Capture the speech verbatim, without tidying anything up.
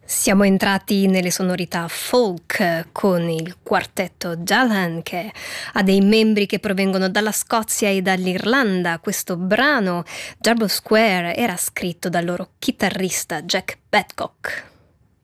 Siamo entrati nelle sonorità folk con il quartetto Jalan, che ha dei membri che provengono dalla Scozia e dall'Irlanda. Questo brano, Jarbo Square, era scritto dal loro chitarrista Jack Badcock.